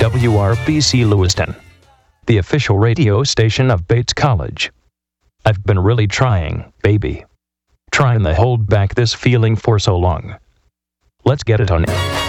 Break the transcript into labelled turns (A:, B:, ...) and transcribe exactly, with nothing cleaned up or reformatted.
A: W R B C Lewiston, the official radio station of Bates College. I've been really trying, baby. Trying to hold back this feeling for so long. Let's get it on.